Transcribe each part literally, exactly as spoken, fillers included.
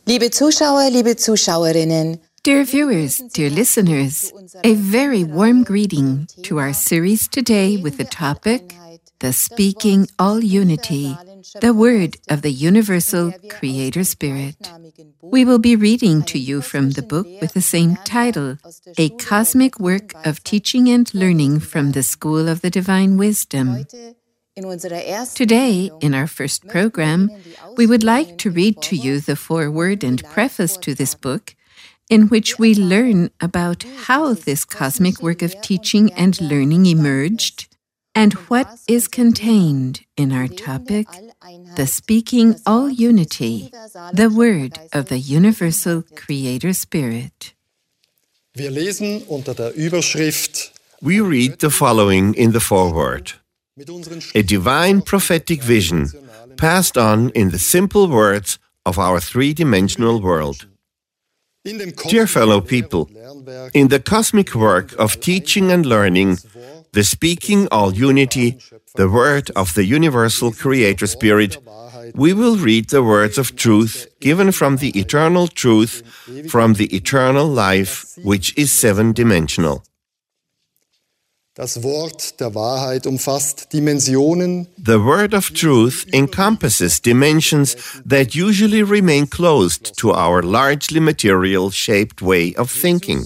Liebe Zuschauer, liebe Zuschauerinnen, Dear viewers, dear listeners, a very warm greeting to our series today with the topic, The Speaking All Unity, the Word of the Universal Creator Spirit. We will be reading to you from the book with the same title, A Cosmic Work of Teaching and Learning from the School of the Divine Wisdom. Today, in our first program, we would like to read to you the foreword and preface to this book, in which we learn about how this cosmic work of teaching and learning emerged, and what is contained in our topic, The Speaking All Unity, the Word of the Universal Creator Spirit. Wir lesen unter der Überschrift. We read the following in the foreword. A divine prophetic vision passed on in the simple words of our three-dimensional world. Dear fellow people, in the cosmic work of teaching and learning, the Speaking All Unity, the Word of the Universal Creator Spirit, we will read the words of truth given from the eternal truth, from the eternal life, which is seven-dimensional. Das Wort der Wahrheit umfasst Dimensionen. The word of truth encompasses dimensions that usually remain closed to our largely material-shaped way of thinking.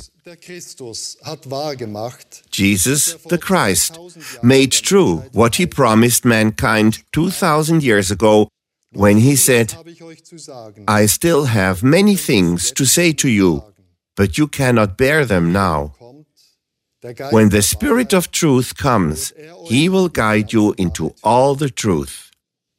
Jesus, the Christ, made true what he promised mankind two thousand years ago when he said, "I still have many things to say to you, but you cannot bear them now. When the Spirit of truth comes, he will guide you into all the truth."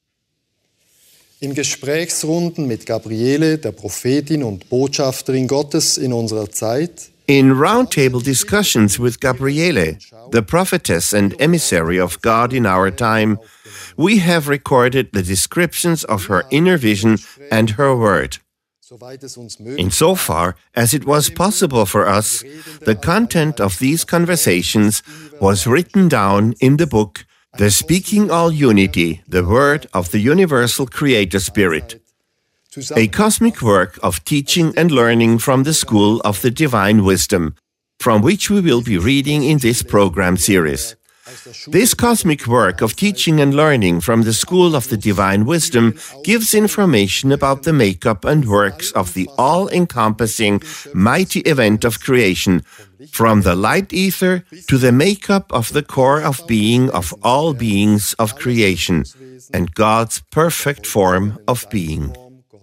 In Gesprächsrunden mit Gabriele, der Prophetin und Botschafterin Gottes in unserer Zeit, in roundtable discussions with Gabriele, the prophetess and emissary of God in our time, we have recorded the descriptions of her inner vision and her word. Insofar as it was possible for us, the content of these conversations was written down in the book, The Speaking All Unity, the Word of the Universal Creator Spirit, a cosmic work of teaching and learning from the School of the Divine Wisdom, from which we will be reading in this program series. This cosmic work of teaching and learning from the School of the Divine Wisdom gives information about the makeup and works of the all-encompassing, mighty event of creation, from the light ether to the makeup of the core of being of all beings of creation, and God's perfect form of being.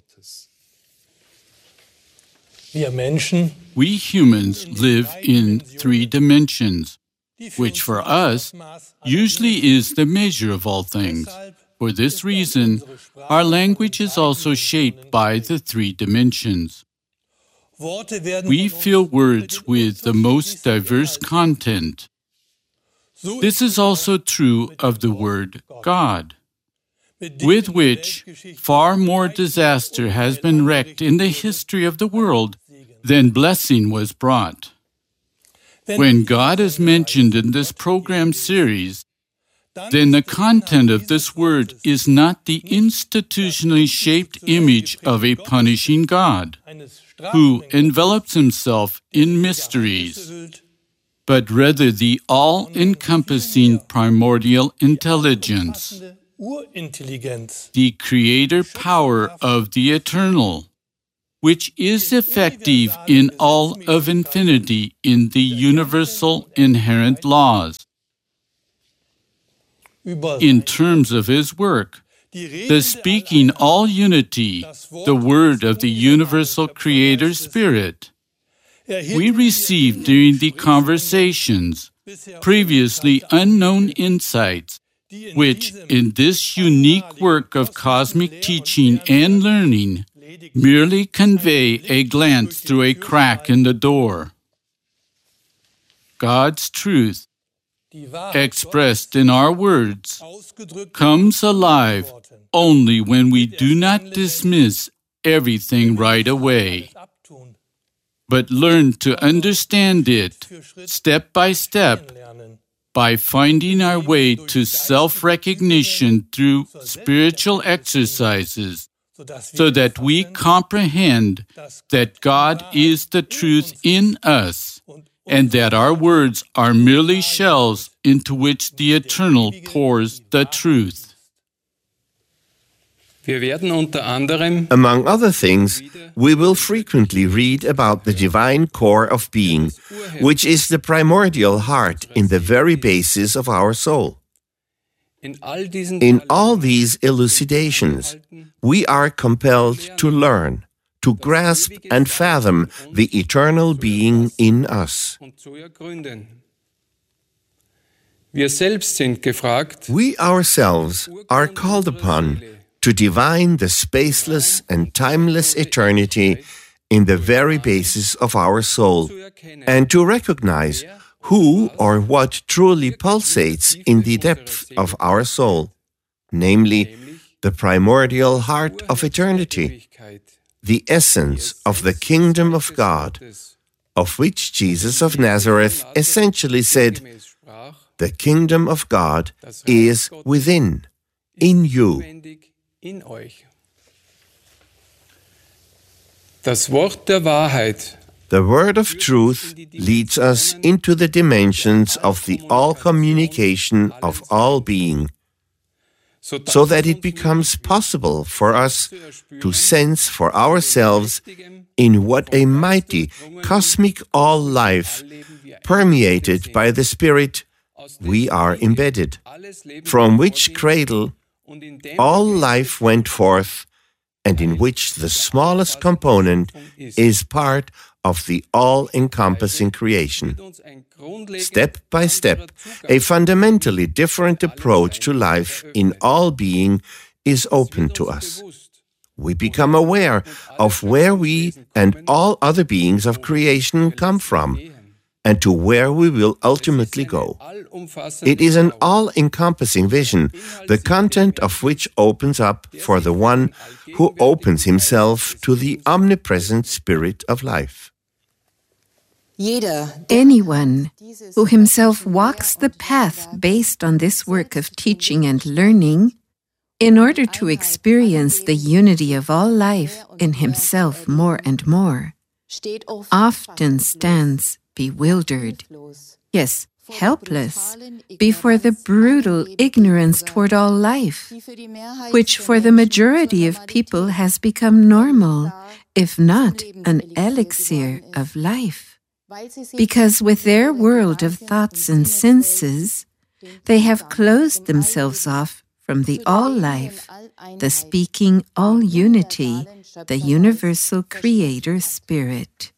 We humans live in three dimensions, which for us usually is the measure of all things. For this reason, our language is also shaped by the three dimensions. We fill words with the most diverse content. This is also true of the word God, with which far more disaster has been wreaked in the history of the world than blessing was brought. When God is mentioned in this program series, then the content of this word is not the institutionally shaped image of a punishing God, who envelops himself in mysteries, but rather the all-encompassing primordial intelligence, the creator power of the eternal, which is effective in all of infinity in the universal inherent laws. In terms of his work, the Speaking All Unity, the Word of the Universal Creator Spirit, we received during the conversations previously unknown insights, which in this unique work of cosmic teaching and learning merely convey a glance through a crack in the door. God's truth, expressed in our words, comes alive only when we do not dismiss everything right away, but learn to understand it step by step by finding our way to self-recognition through spiritual exercises so that we comprehend that God is the truth in us, and that our words are merely shells into which the Eternal pours the truth. Among other things, we will frequently read about the divine core of being, which is the primordial heart in the very basis of our soul. In all these elucidations, we are compelled to learn, to grasp and fathom the eternal being in us. We ourselves are called upon to divine the spaceless and timeless eternity in the very basis of our soul, and to recognize who or what truly pulsates in the depth of our soul, namely the primordial heart of eternity, the essence of the kingdom of God, of which Jesus of Nazareth essentially said, "The kingdom of God is within, in you." Das Wort der Wahrheit, the word of truth, leads us into the dimensions of the all-communication of all being, so that it becomes possible for us to sense for ourselves in what a mighty cosmic all-life, permeated by the Spirit, we are embedded, from which cradle all life went forth, and in which the smallest component is part of the all-encompassing creation. Step by step, a fundamentally different approach to life in all being is open to us. We become aware of where we and all other beings of creation come from, and to where we will ultimately go. It is an all-encompassing vision, the content of which opens up for the one who opens himself to the omnipresent Spirit of life. Anyone who himself walks the path based on this work of teaching and learning, in order to experience the unity of all life in himself more and more, often stands bewildered, yes, helpless, before the brutal ignorance toward all life, which for the majority of people has become normal, if not an elixir of life. Because with their world of thoughts and senses, they have closed themselves off from the all-life, the speaking all-unity, the universal Creator Spirit.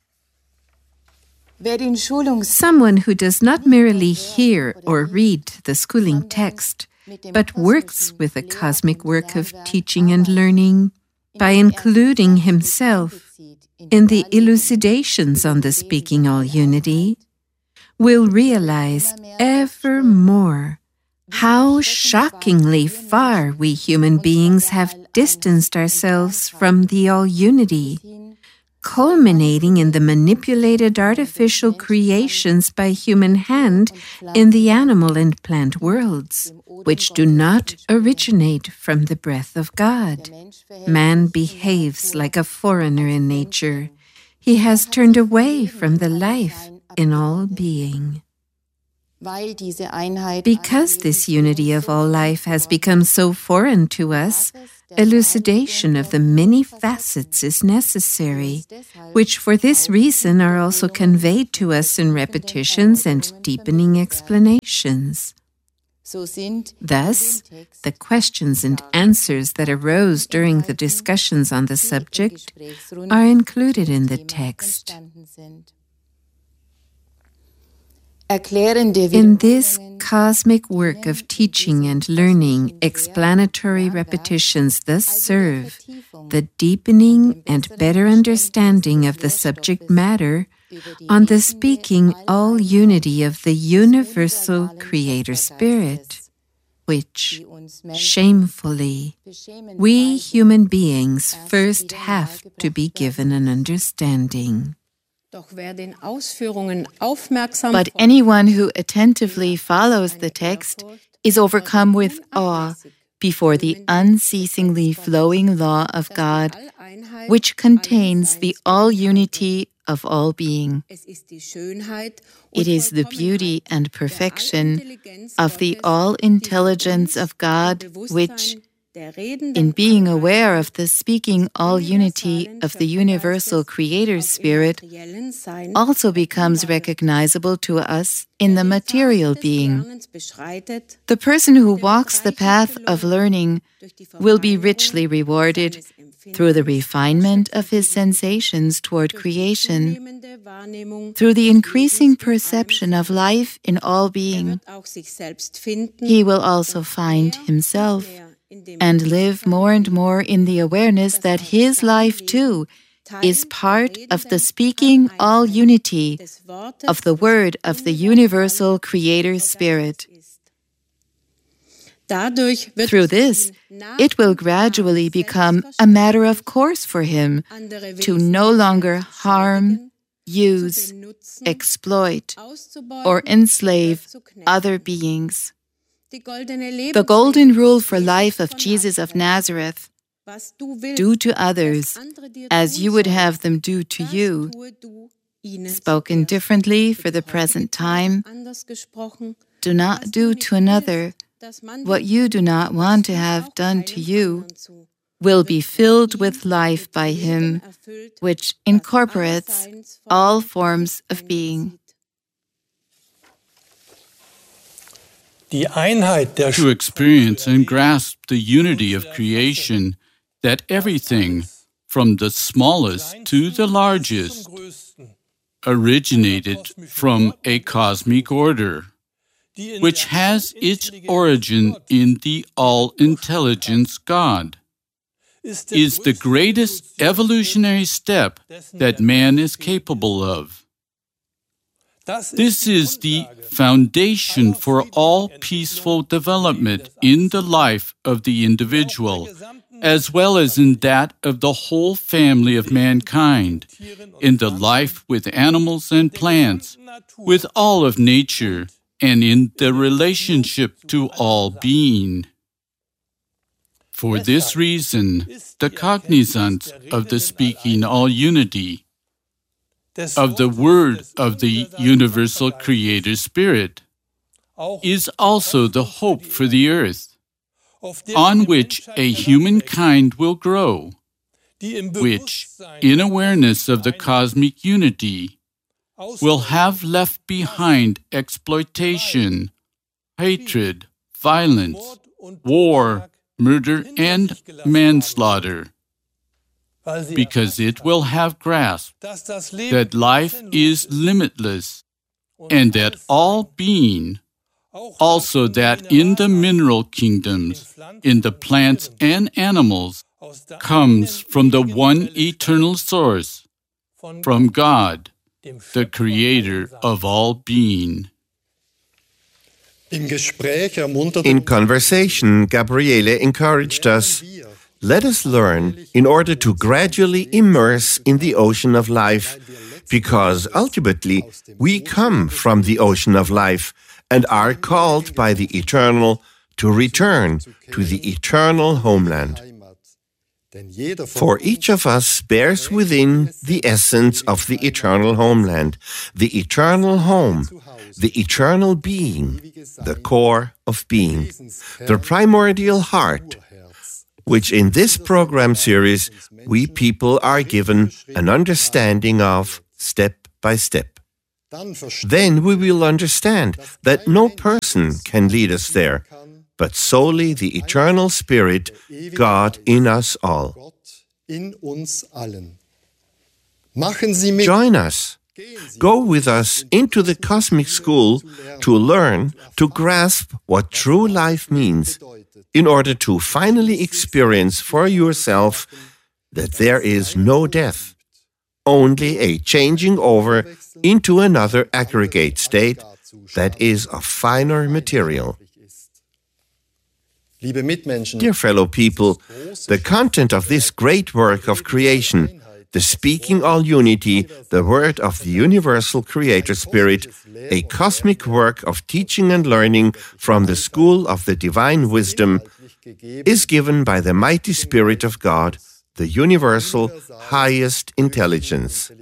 Someone who does not merely hear or read the schooling text, but works with the cosmic work of teaching and learning by including himself in the elucidations on the speaking all-unity, will realize ever more how shockingly far we human beings have distanced ourselves from the all-unity, culminating in the manipulated artificial creations by human hand in the animal and plant worlds, which do not originate from the breath of God. Man behaves like a foreigner in nature. He has turned away from the life in all being. Because this unity of all life has become so foreign to us, elucidation of the many facets is necessary, which for this reason are also conveyed to us in repetitions and deepening explanations. Thus, the questions and answers that arose during the discussions on the subject are included in the text. In this cosmic work of teaching and learning, explanatory repetitions thus serve the deepening and better understanding of the subject matter on the speaking all-unity of the universal Creator Spirit, which, shamefully, we human beings first have to be given an understanding. But anyone who attentively follows the text is overcome with awe before the unceasingly flowing law of God, which contains the all-unity of all being. It is the beauty and perfection of the all-intelligence of God, which, in being aware of the speaking all-unity of the universal Creator Spirit, also becomes recognizable to us in the material being. The person who walks the path of learning will be richly rewarded through the refinement of his sensations toward creation, through the increasing perception of life in all being. He will also find himself and live more and more in the awareness that his life, too, is part of the speaking all-unity of the Word of the universal Creator Spirit. Through this, it will gradually become a matter of course for him to no longer harm, use, exploit, or enslave other beings. The golden rule for life of Jesus of Nazareth, do to others as you would have them do to you, spoken differently for the present time, do not do to another what you do not want to have done to you, will be filled with life by him, which incorporates all forms of being. To experience and grasp the unity of creation, that everything, from the smallest to the largest, originated from a cosmic order, which has its origin in the all-intelligence God, is the greatest evolutionary step that man is capable of. This is the foundation for all peaceful development in the life of the individual, as well as in that of the whole family of mankind, in the life with animals and plants, with all of nature, and in the relationship to all being. For this reason, the cognizance of the speaking all-unity, of the Word of the universal Creator Spirit, is also the hope for the earth, on which a humankind will grow, which, in awareness of the cosmic unity, will have left behind exploitation, hatred, violence, war, murder, and manslaughter, because it will have grasped that life is limitless, and that all being, also that in the mineral kingdoms, in the plants and animals, comes from the one eternal source, from God, the Creator of all being. In conversation, Gabriele encouraged us, let us learn in order to gradually immerse in the ocean of life, because ultimately we come from the ocean of life and are called by the Eternal to return to the eternal homeland. For each of us bears within the essence of the eternal homeland, the eternal home, the eternal being, the core of being, the primordial heart, which in this program series we people are given an understanding of step by step. Then we will understand that no person can lead us there, but solely the eternal Spirit, God in us all. Join us. Go with us into the cosmic school to learn, to grasp what true life means, in order to finally experience for yourself that there is no death, only a changing over into another aggregate state that is of finer material. Dear fellow people, the content of this great work of creation, the speaking all unity, the Word of the universal Creator Spirit, a cosmic work of teaching and learning from the school of the divine wisdom, is given by the mighty Spirit of God, the universal highest intelligence.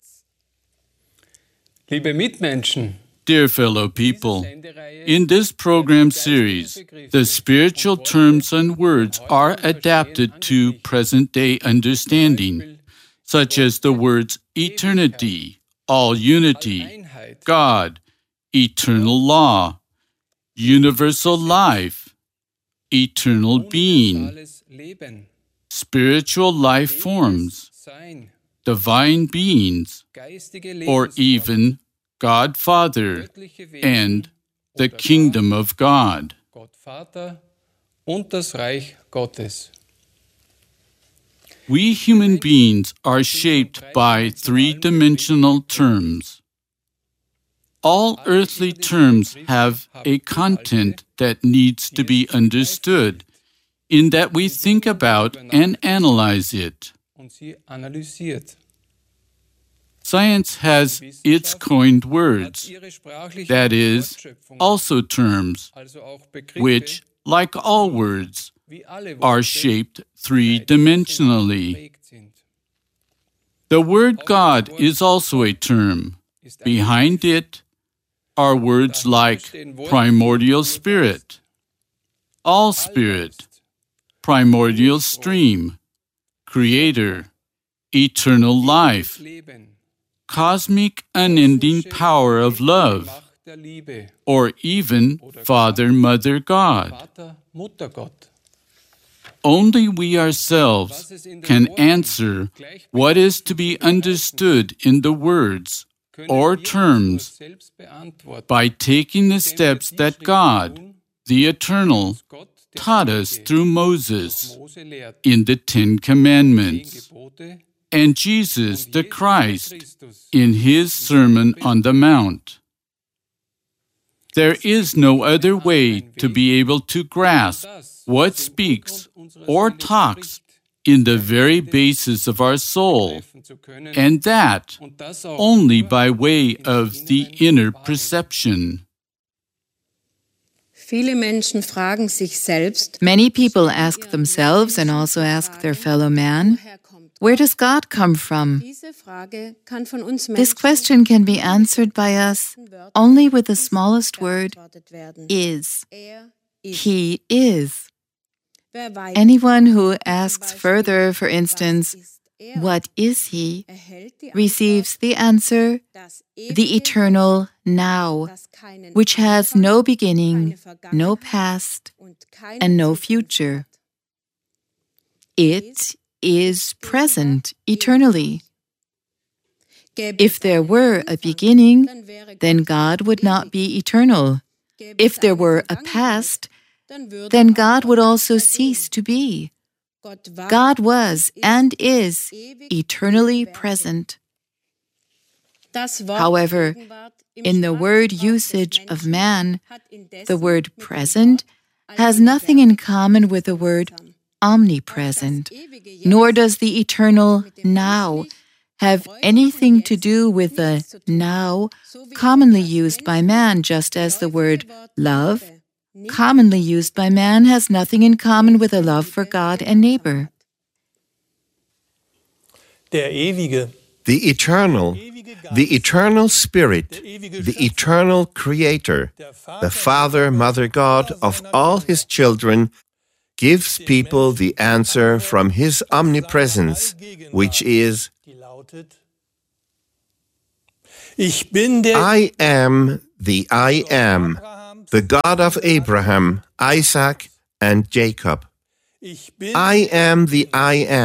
Liebe Mitmenschen, Dear fellow people, in this program series, the spiritual terms and words are adapted to present-day understanding, such as the words eternity, all unity, God, eternal law, universal life, eternal being, spiritual life forms, divine beings, or even God Father and the Kingdom of God. Gott Vater und das Reich Gottes. We human beings are shaped by three-dimensional terms. All earthly terms have a content that needs to be understood, in that we think about and analyze it. Und sie analysiert. Science has its coined words, that is, also terms, which, like all words, are shaped three-dimensionally. The word God is also a term. Behind it are words like primordial spirit, all spirit, primordial stream, creator, eternal life, cosmic unending power of love, or even Father, Mother, God. Only we ourselves can answer what is to be understood in the words or terms by taking the steps that God, the Eternal, taught us through Moses in the Ten Commandments, and Jesus the Christ in his Sermon on the Mount. There is no other way to be able to grasp what speaks or talks in the very basis of our soul, and that only by way of the inner perception. Many people ask themselves and also ask their fellow man, where does God come from? This question can be answered by us only with the smallest word, is. He is. Anyone who asks further, for instance, what is he, receives the answer, the eternal now, which has no beginning, no past, and no future. It is present eternally. If there were a beginning, then God would not be eternal. If there were a past, then God would also cease to be. God was and is eternally present. However, in the word usage of man, the word present has nothing in common with the word omnipresent, nor does the eternal now have anything to do with the now commonly used by man, just as the word love, commonly used by man, has nothing in common with a love for God and neighbor. Der ewige, The eternal, the eternal Spirit, the eternal Creator, the Father, Mother God of all His children, gives people the answer from His omnipresence, which is, Ich bin der I am the I am, the God of Abraham, Isaac, and Jacob. Ich bin I am the I am.